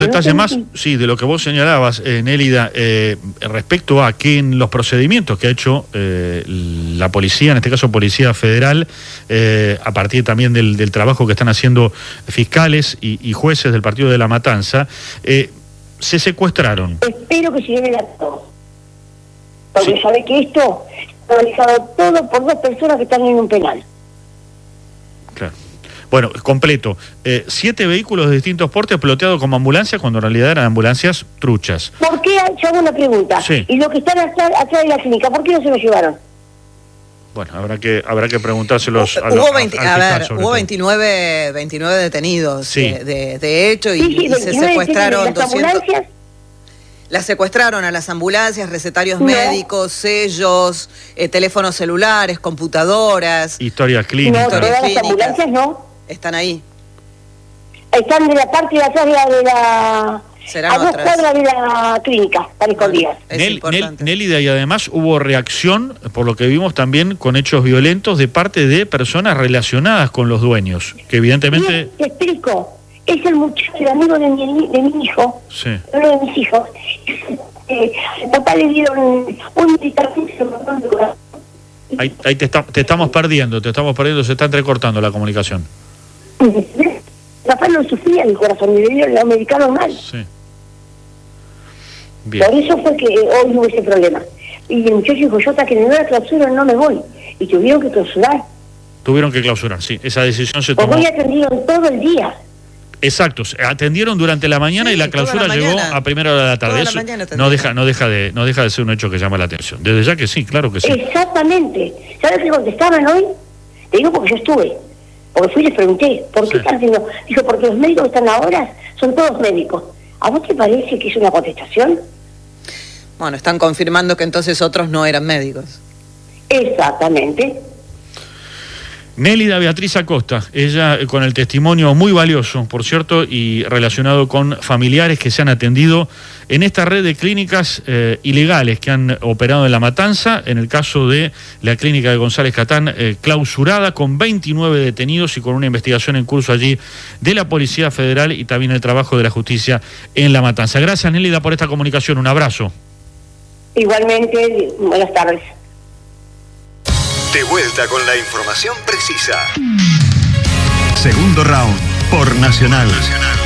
Detalle más, sí, de lo que vos señalabas, Nélida, respecto a que en los procedimientos que ha hecho la policía, en este caso Policía Federal, a partir también del trabajo que están haciendo fiscales y jueces del partido de La Matanza, se secuestraron. Espero que se lleven a todos, porque sí. Sabe que esto está realizado todo por dos personas que están en un penal. Claro. Bueno, completo. 7 vehículos de distintos portes piloteados como ambulancias, cuando en realidad eran ambulancias truchas. ¿Por qué? Yo hago una pregunta. Sí. Y los que están atrás de la clínica, ¿por qué no se los llevaron? Bueno, habrá que preguntárselos a Hubo 29 detenidos, sí. de hecho, y, sí, y se secuestraron 200. Las secuestraron a las ambulancias, recetarios médicos, sellos, teléfonos celulares, computadoras. Historias clínicas. No, todas las ambulancias no. Están ahí. Están de la parte de atrás de la... Serán a 2 otras. cuadras de la clínica, están escondidas. Nélida, y además hubo reacción, por lo que vimos también, con hechos violentos de parte de personas relacionadas con los dueños, que evidentemente... Te explico. Es el muchacho, el amigo de mi hijo, sí. uno de mis hijos. El papá le dieron un medicamento. Ahí te estamos perdiendo, se está entrecortando la comunicación. El papá no sufría el corazón, lo medicaron mal. Sí. Bien. Por eso fue que hoy hubo ese problema. Y el muchacho dijo, yo hasta que no la clausura no me voy. Y tuvieron que clausurar. Tuvieron que clausurar, sí. Esa decisión se tomó. Porque hoy atendieron todo el día. Exacto, atendieron durante la mañana, sí, y la clausura llegó a primera hora de la tarde. Eso no deja de ser un hecho que llama la atención. Desde ya que sí, claro que sí. Exactamente. ¿Sabes qué contestaban hoy? Te digo porque yo estuve. Porque fui y les pregunté, ¿por qué están haciendo? Dijo, porque los médicos que están ahora son todos médicos. ¿A vos te parece que es una contestación? Bueno, están confirmando que entonces otros no eran médicos. Exactamente. Nélida Beatriz Acosta, ella con el testimonio muy valioso, por cierto, y relacionado con familiares que se han atendido en esta red de clínicas ilegales que han operado en La Matanza, en el caso de la clínica de González Catán, clausurada con 29 detenidos y con una investigación en curso allí de la Policía Federal y también el trabajo de la justicia en La Matanza. Gracias, Nélida, por esta comunicación. Un abrazo. Igualmente, buenas tardes. De vuelta con la información precisa. Segundo round por Nacional.